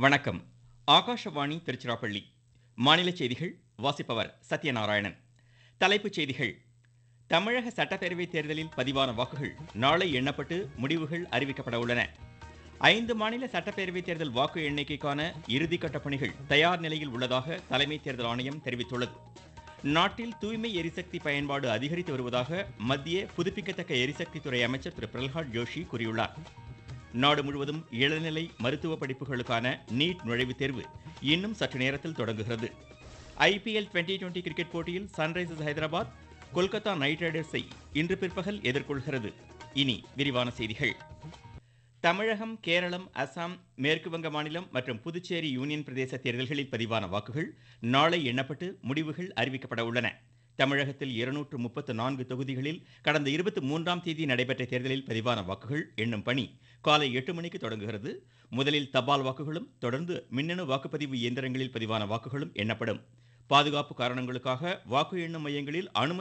வணக்கம். ஆகாஷவாணி திருச்சிராப்பள்ளி. மாநில செய்திகள் வாசிப்பவர் சத்யநாராயணன். தலைப்புச் செய்திகள். தமிழக சட்டப்பேரவைத் தேர்தலில் பதிவான வாக்குகள் நாளை எண்ணப்பட்டு முடிவுகள் அறிவிக்கப்பட உள்ளன. 5 மாநில சட்டப்பேரவைத் தேர்தல் வாக்கு எண்ணிக்கைக்கான இறுதிக்கட்ட பணிகள் தயார் நிலையில் உள்ளதாக தலைமை தேர்தல் ஆணையம் தெரிவித்துள்ளது. நாட்டில் தூய்மை எரிசக்தி பயன்பாடு அதிகரித்து வருவதாக மத்திய புதுப்பிக்கத்தக்க எரிசக்தித்துறை அமைச்சர் திரு பிரல்ஹாத் ஜோஷி கூறியுள்ளார். நாடு முழுவதும் இளநிலை மருத்துவ படிப்புகளுக்கான நீட் நுழைவுத் தேர்வு இன்னும் சற்று நேரத்தில் தொடங்குகிறது. IPL 2020 கிரிக்கெட் போட்டியில் சன்ரைசர்ஸ் ஹைதராபாத் கொல்கத்தா நைட் ரைடர்ஸை இன்று பிற்பகல் எதிர்கொள்கிறது. இனி விரிவான செய்திகள். தமிழகம், கேரளம், அசாம், மேற்கு வங்க மாநிலம் மற்றும் புதுச்சேரி யூனியன் பிரதேச தேர்தல்களில் பதிவான வாக்குகள் நாளை எண்ணப்பட்டு முடிவுகள் அறிவிக்கப்பட உள்ளன. தமிழகத்தில் 234 தொகுதிகளில் கடந்த 23ஆம் தேதி நடைபெற்ற தேர்தலில் பதிவான வாக்குகள் எண்ணும் பணி காலை 8 மணிக்கு தொடங்குகிறது. முதலில் தபால் வாக்குகளும் தொடர்ந்து மின்னணு வாக்குப்பதிவு இயந்திரங்களில் பதிவான வாக்குகளும் எண்ணப்படும். பாதுகாப்பு காரணங்களுக்காக வாக்கு எண்ணும் மையங்களில் அனுமதி